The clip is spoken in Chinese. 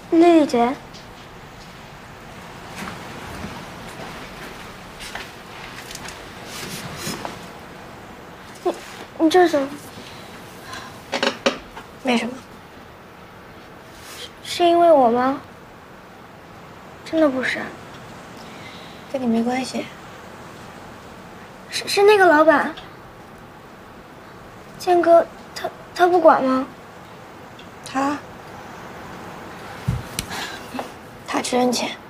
丽丽姐，你这是怎么？ 没什么， 是因为我吗？真的不是， 跟你没关系。 是那个老板，建哥，他不管吗？ 他只认钱。